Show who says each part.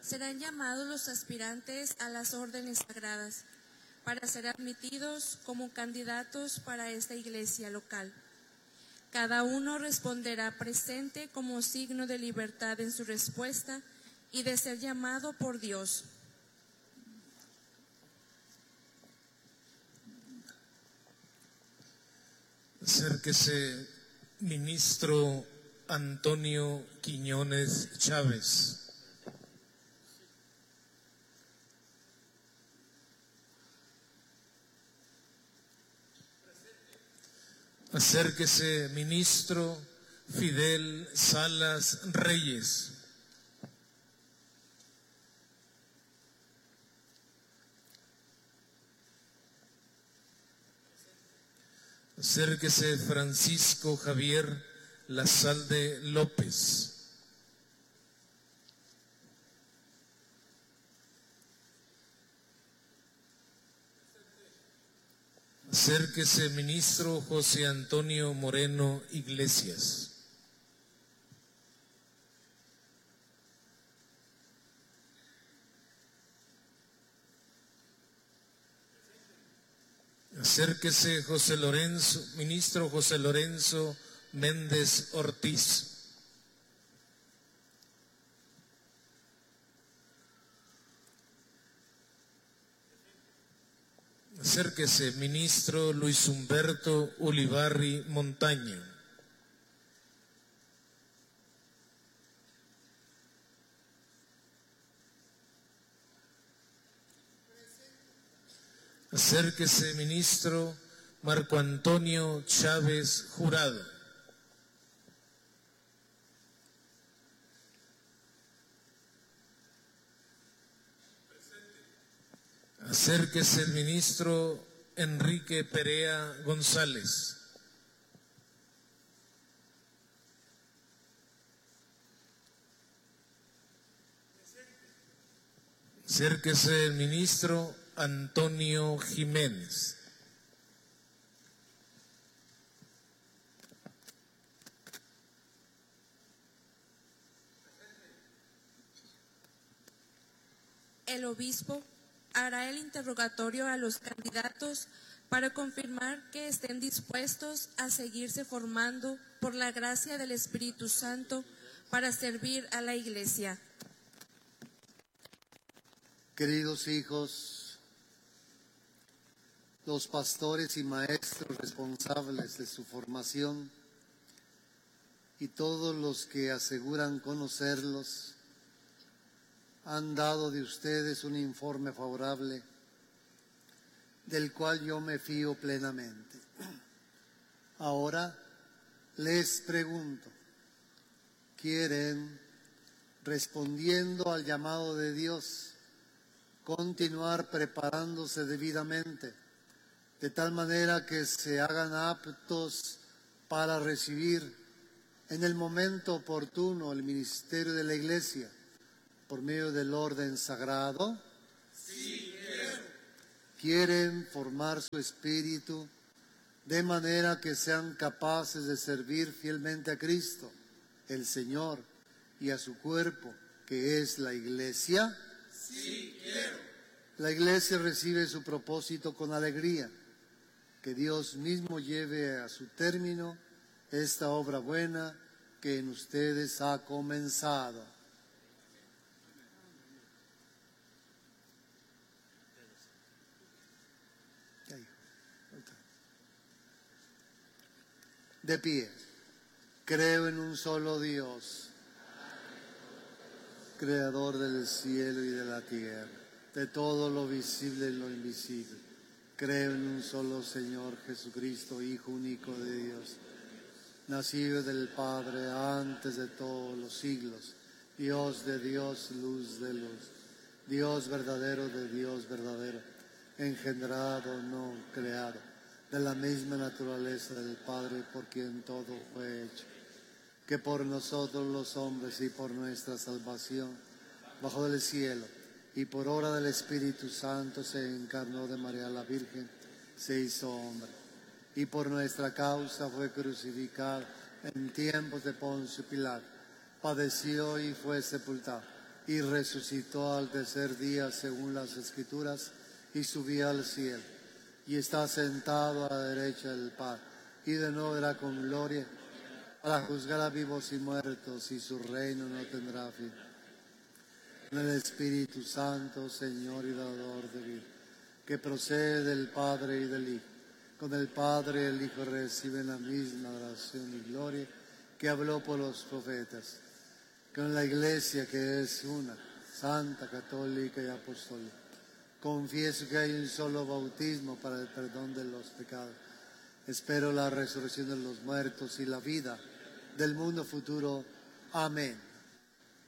Speaker 1: serán llamados los aspirantes a las órdenes sagradas para ser admitidos como candidatos para esta iglesia local. Cada uno responderá presente como signo de libertad en su respuesta y de ser llamado por Dios.
Speaker 2: Acérquese, ministro Antonio Quiñones Chávez. Acérquese, ministro Fidel Salas Reyes. Acérquese, Francisco Javier Lazalde López. Acérquese, ministro José Antonio Moreno Iglesias. Acérquese, ministro José Lorenzo Méndez Ortiz. Acérquese, ministro Luis Humberto Ulibarri Montaño. Acérquese, ministro Marco Antonio Chávez Jurado. Acérquese el ministro Enrique Perea González. Acérquese el ministro Antonio Jiménez.
Speaker 1: El obispo hará el interrogatorio a los candidatos para confirmar que estén dispuestos a seguirse formando por la gracia del Espíritu Santo para servir a la Iglesia.
Speaker 3: Queridos hijos, los pastores y maestros responsables de su formación y todos los que aseguran conocerlos han dado de ustedes un informe favorable del cual yo me fío plenamente. Ahora les pregunto, ¿quieren, respondiendo al llamado de Dios, continuar preparándose debidamente, de tal manera que se hagan aptos para recibir en el momento oportuno el ministerio de la Iglesia por medio del orden sagrado?
Speaker 4: Sí, quiero.
Speaker 3: ¿Quieren formar su espíritu de manera que sean capaces de servir fielmente a Cristo, el Señor, y a su cuerpo, que es la Iglesia?
Speaker 4: Sí, quiero.
Speaker 3: La Iglesia recibe su propósito con alegría. Que Dios mismo lleve a su término esta obra buena que en ustedes ha comenzado. De pie. Creo en un solo Dios, creador del cielo y de la tierra, de todo lo visible y lo invisible. Creo en un solo Señor Jesucristo, Hijo único de Dios, nacido del Padre antes de todos los siglos, Dios de Dios, luz de luz, Dios verdadero de Dios verdadero, engendrado, no creado, de la misma naturaleza del Padre, por quien todo fue hecho, que por nosotros los hombres y por nuestra salvación, bajo del cielo, y por obra del Espíritu Santo se encarnó de María la Virgen, se hizo hombre, y por nuestra causa fue crucificado en tiempos de Poncio Pilato, padeció y fue sepultado, y resucitó al tercer día según las Escrituras, y subió al cielo, y está sentado a la derecha del Padre, y de nuevo vendrá con gloria para juzgar a vivos y muertos, y su reino no tendrá fin. En el Espíritu Santo, Señor y dador de vida, que procede del Padre y del Hijo. Con el Padre y el Hijo reciben la misma oración y gloria que habló por los profetas. Con la Iglesia, que es una, santa, católica y apostólica. Confieso que hay un solo bautismo para el perdón de los pecados. Espero la resurrección de los muertos y la vida del mundo futuro. Amén.